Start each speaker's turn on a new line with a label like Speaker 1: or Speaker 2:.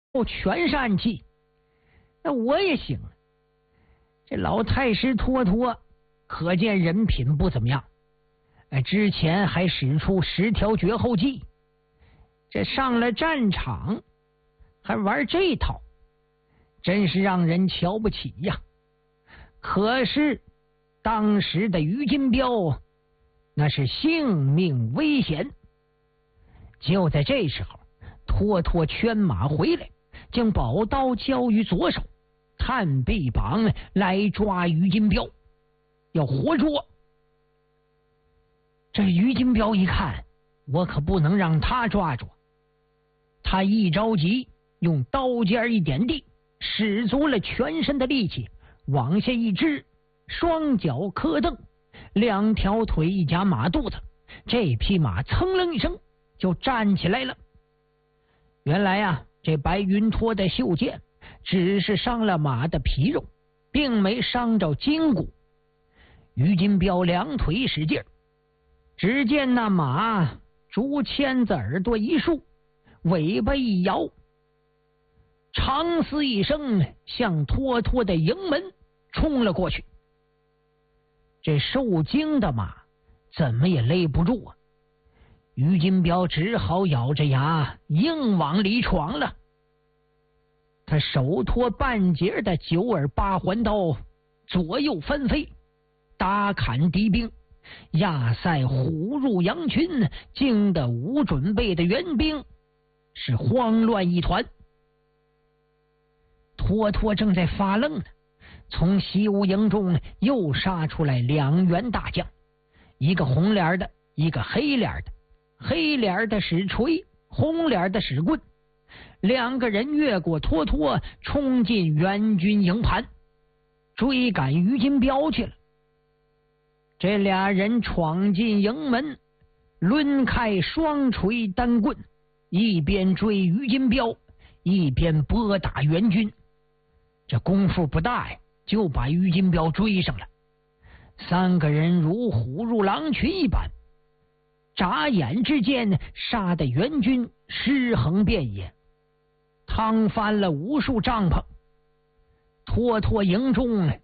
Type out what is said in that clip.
Speaker 1: 全善气，那我也行。这老太师托托，可见人品不怎么样。之前还使出10条绝后计，这上了战场还玩这套，真是让人瞧不起呀。可是当时的于金彪那是性命危险。就在这时候，托托圈马回来，将宝刀交于左手，探臂膀来抓于金彪，要活捉。这于金彪一看，我可不能让他抓住。他一着急，用刀尖一点地，使足了全身的力气，往下一支，双脚磕蹬，2条腿一夹马肚子，这匹马噌楞一声就站起来了。原来啊，这白云托的袖箭只是伤了马的皮肉，并没伤着筋骨。于金彪2腿使劲，只见那马竹签子耳朵一竖，尾巴一摇，长嘶一声，向托托的营门冲了过去。这受惊的马怎么也勒不住啊！于金彪只好咬着牙硬往里闯了。他手托半截的9耳8环刀，左右翻飞，搭砍敌兵，亚塞虎入羊群，惊得无准备的援兵是慌乱一团。托托正在发愣呢，从西吴营中又杀出来2员大将，一个红脸的，一个黑脸的。黑脸的使锤，红脸的使棍，2个人越过托托，冲进援军营盘，追赶于金彪去了。这俩人闯进营门，抡开双锤单棍，一边追于金彪，一边拨打援军。这功夫不大呀，就把于金彪追上了。3个人如虎入狼群一般，眨眼之间杀得援军尸横遍野，趟翻了无数帐篷。托托营中